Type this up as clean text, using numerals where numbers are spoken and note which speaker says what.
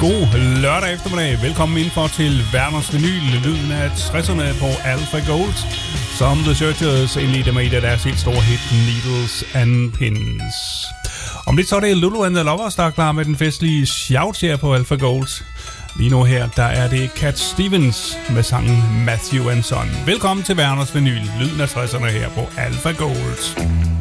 Speaker 1: God lørdag eftermiddag. Velkommen indenfor til Werners Vinyl, lyden af 60'erne på Alpha Gold, som The Searchers indledte med et af deres helt store hit, Needles and Pins. Om lidt så er det Lulu and the Lovers, der er klar med den festlige shout her på Alpha Gold. Lige nu her, der er det Cat Stevens med sangen Matthew and Son. Velkommen til Werners Vinyl, lyden af 60'erne her på Alpha Gold.